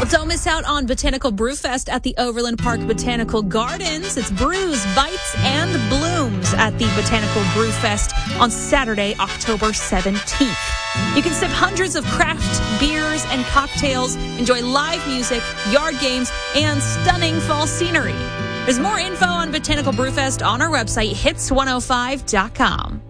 Well, don't miss out on Botanical Brewfest at the Overland Park Botanical Gardens. It's brews, bites, and blooms at the Botanical Brewfest on Saturday, October 17th. You can sip hundreds of craft beers and cocktails, enjoy live music, yard games, and stunning fall scenery. There's more info on Botanical Brewfest on our website, hits105.com.